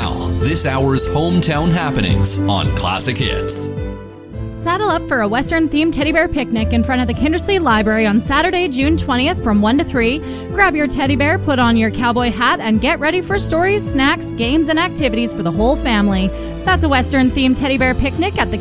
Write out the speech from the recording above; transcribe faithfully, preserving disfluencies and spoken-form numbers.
Now, this hour's hometown happenings on Classic Hits. Saddle up for a Western-themed teddy bear picnic in front of the Kindersley Library on Saturday, June twentieth from one to three. Grab your teddy bear, put on your cowboy hat, and get ready for stories, snacks, games, and activities for the whole family. That's a Western-themed teddy bear picnic at the